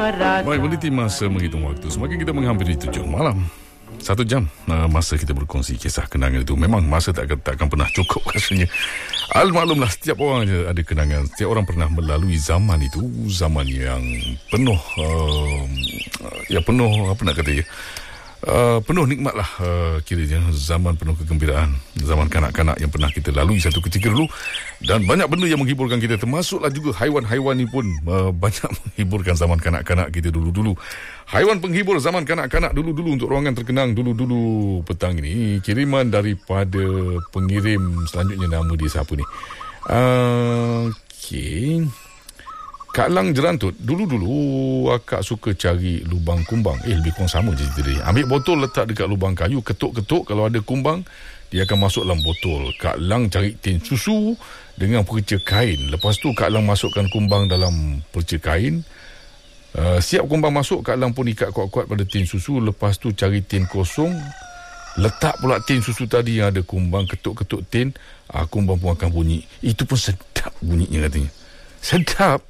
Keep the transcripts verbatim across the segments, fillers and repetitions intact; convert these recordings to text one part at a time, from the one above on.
Baik, meniti masa menghitung waktu. Semakin kita menghampiri tujuh malam, satu jam uh, masa kita berkongsi kisah kenangan itu. Memang masa tak, tak akan pernah cukup rasanya. Al maklumlah, setiap orang ada kenangan. Setiap orang pernah melalui zaman itu. Zaman yang penuh uh, Ya penuh, apa nak kata ya, Uh, penuh nikmat lah, uh, kiranya zaman penuh kegembiraan, zaman kanak-kanak yang pernah kita lalui satu ketika dulu. Dan banyak benda yang menghiburkan kita, termasuklah juga haiwan-haiwan ni pun uh, banyak menghiburkan zaman kanak-kanak kita dulu-dulu. Haiwan penghibur zaman kanak-kanak dulu-dulu untuk ruangan terkenang dulu-dulu petang ini. Kiriman daripada pengirim selanjutnya, nama dia siapa ni? Uh, Okey, Kak Lang Jerantut. Dulu-dulu akak suka cari lubang kumbang. Eh, lebih kurang sama je cerita dia. Ambil botol, letak dekat lubang kayu, ketuk-ketuk. Kalau ada kumbang, dia akan masuk dalam botol. Kak Lang cari tin susu dengan perca kain. Lepas tu Kak Lang masukkan kumbang dalam perca kain. Uh, siap kumbang masuk, Kak Lang pun ikat kuat-kuat pada tin susu. Lepas tu cari tin kosong, letak pula tin susu tadi yang ada kumbang, ketuk-ketuk tin. uh, Kumbang pun akan bunyi. Itu pun sedap bunyinya katanya. Sedap.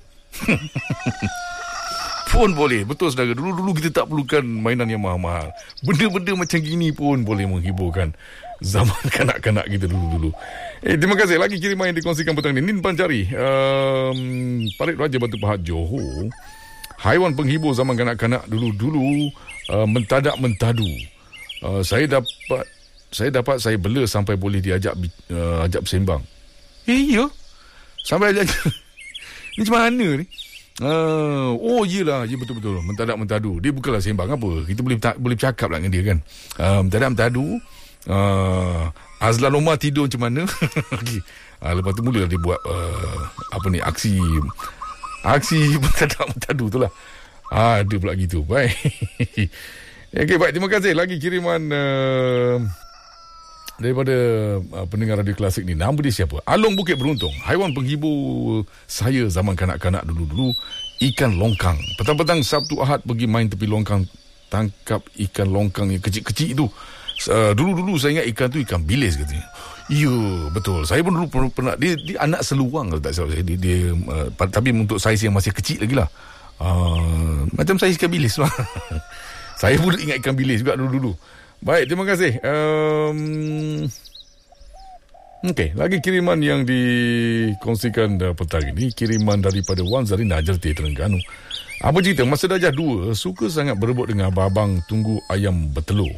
Pun boleh. Betul saudara, dulu-dulu kita tak perlukan mainan yang mahal-mahal. Benda-benda macam gini pun boleh menghiburkan zaman kanak-kanak kita dulu-dulu. Eh, terima kasih lagi kiriman yang dikongsikan petang ini. Nin Pancari, um, Parit Raja Batu Pahat, Johor. Haiwan penghibur zaman kanak-kanak dulu-dulu, uh, mentadak mentadu. uh, Saya dapat Saya dapat saya bela sampai boleh diajak uh, ajak bersembang. Eh, ya, sampai ajak. Ni macam mana ni? Uh, oh, iyalah, ya betul-betul. Mentadak mentadu. Dia bukanlah sembang apa. Kita boleh boleh bercakap lah dengan dia kan. Uh, mentadak mentadu. Uh, Azlan Omar tidur macam mana? Okay. Uh, lepas tu mula dia buat uh, apa ni, aksi aksi mentadak mentadu tu lah. Uh, ada pula gitu. Baik. Okay, baik. Terima kasih lagi kiriman Uh, daripada uh, pendengar radio klasik ni. Nama dia siapa? Along Bukit Beruntung. Haiwan penghibur saya zaman kanak-kanak dulu-dulu, ikan longkang. Petang-petang Sabtu Ahad pergi main tepi longkang, tangkap ikan longkang yang kecil-kecil tu. Uh, dulu-dulu saya ingat ikan tu ikan bilis katanya. Ya, betul. Saya pun dulu pernah, dia, dia anak seluang kalau tak salah saya. Dia, dia uh, tapi untuk saiz yang masih kecil lagi lah. Uh, macam saiz ikan bilis lah. Saya pun ingat ikan bilis juga dulu-dulu. Baik, terima kasih. Um, Okey, lagi kiriman yang dikongsikan uh, petang ini. Kiriman daripada Wan Zarina Jerti, Terengganu. Apa cerita? Masa darjah dua, suka sangat berebut dengan abang-abang tunggu ayam bertelur.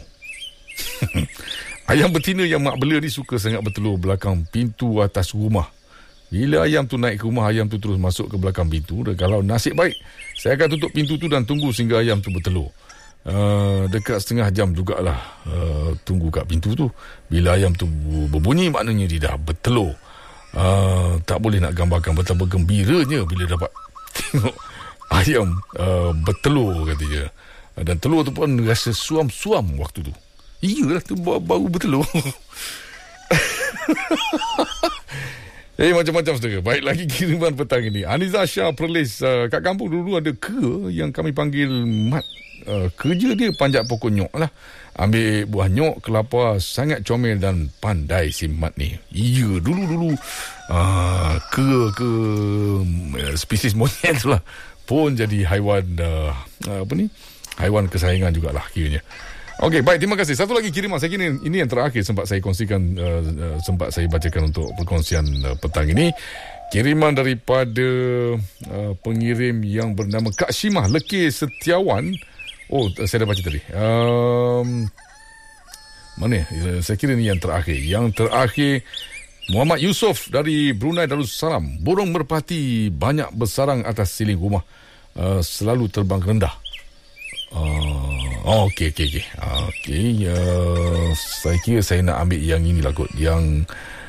Ayam betina yang mak bela ni suka sangat bertelur belakang pintu atas rumah. Bila ayam tu naik ke rumah, ayam tu terus masuk ke belakang pintu. Dan kalau nasib baik, saya akan tutup pintu tu dan tunggu sehingga ayam tu bertelur. Uh, dekat setengah jam jugalah uh, tunggu kat pintu tu. Bila ayam tu berbunyi, maknanya dia dah bertelur. uh, Tak boleh nak gambarkan betapa gembiranya bila dapat tengok ayam uh, bertelur katanya. uh, Dan telur tu pun rasa suam-suam waktu tu. Iyalah, tu baru bertelur. Eh, macam-macam saudara. Baik, lagi kiriman petang ini. Aniza Shah Perlis, uh, kat kampung dulu ada ke yang kami panggil mat. Uh, kerja dia panjat pokok nyok lah. Ambil buah nyok, kelapa. Sangat comel dan pandai si mat ni. Iya, dulu-dulu uh, ke ke uh, spesies monyet tu lah pun jadi haiwan uh, uh, apa ni, haiwan kesayangan jugalah kiranya. Okey, baik, terima kasih. Satu lagi kiriman, saya kira ini yang terakhir sempat saya kongsikan, uh, uh, sempat saya bacakan untuk perkongsian uh, petang ini. Kiriman daripada uh, pengirim yang bernama Kak Syimah Lekir Setiawan. Oh, saya dah baca tadi. Um, mana? Saya kira ni yang terakhir. Yang terakhir, Muhammad Yusof dari Brunei Darussalam. Burung merpati banyak bersarang atas siling rumah. Uh, selalu terbang rendah. Uh, oh, okey, okey, okey. Okey, uh, saya kira saya nak ambil yang inilah kot. Yang...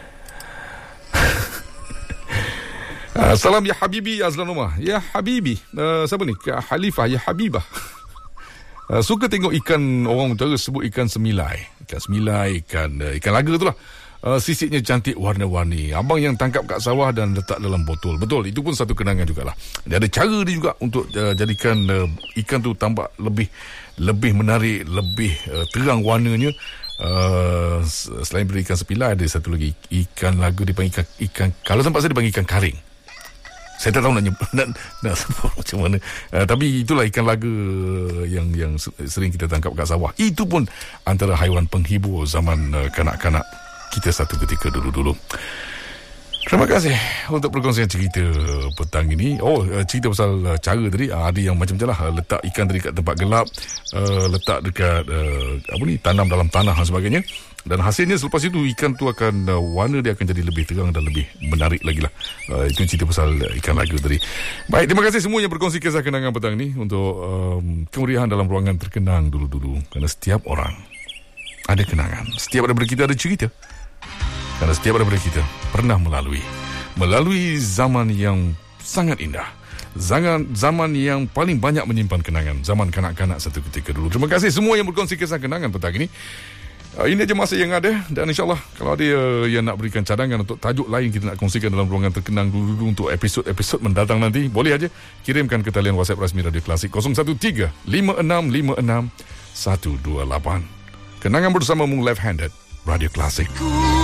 uh, salam ya Habibi Azlan Umar. Ya Habibi. Uh, siapa ni? Kak Halifah ya Habibah. Uh, suka tengok ikan, orang utara sebut ikan semilai. Ikan semilai, ikan uh, ikan laga tu lah. Uh, sisiknya cantik, warna-warni. Abang yang tangkap kat sawah dan letak dalam botol. Betul, itu pun satu kenangan jugalah. Dia ada cara dia juga untuk uh, jadikan uh, ikan tu tampak lebih lebih menarik, lebih uh, terang warnanya. Uh, selain daripada ikan sepilai, ada satu lagi ikan laga dipanggil ikan, ikan, kalau tempat saya dipanggil ikan karing. Saya tak tahu nak nyebut, nak, nak sebut macam mana. Uh, tapi itulah ikan laga yang yang sering kita tangkap kat sawah. Itu pun antara haiwan penghibur zaman uh, kanak-kanak kita satu ketika dulu-dulu. Terima kasih untuk perkongsian cerita petang ini. Oh, cerita pasal cara tadi. Ada yang macam je lah, letak ikan tadi kat tempat gelap, letak dekat apa ni, tanam dalam tanah dan sebagainya. Dan hasilnya selepas itu ikan tu akan, warna dia akan jadi lebih terang dan lebih menarik lagi lah. Itu cerita pasal ikan laga tadi. Baik, terima kasih semua yang berkongsi kisah kenangan petang ni untuk um, kemeriahan dalam ruangan terkenang dulu-dulu. Kerana setiap orang ada kenangan. Setiap daripada kita ada cerita. Kerana setiap daripada kita pernah melalui Melalui zaman yang sangat indah, Zaman, zaman yang paling banyak menyimpan kenangan, zaman kanak-kanak satu ketika dulu. Terima kasih semua yang berkongsi kisah kenangan petang ini. uh, Ini aja masa yang ada. Dan insyaAllah kalau ada uh, yang nak berikan cadangan untuk tajuk lain kita nak kongsikan dalam ruangan terkenang dulu-dulu untuk episod-episod mendatang nanti, boleh aja kirimkan ke talian WhatsApp rasmi Radio Klasik kosong satu tiga lima enam lima enam satu dua lapan. Kenangan bersamamu Left Handed Radio Klasik.